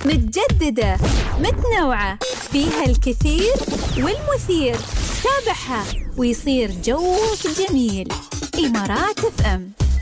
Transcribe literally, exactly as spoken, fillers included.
متجددة متنوعة، فيها الكثير والمثير. تابعها ويصير جوك جميل. إمارات اف ام.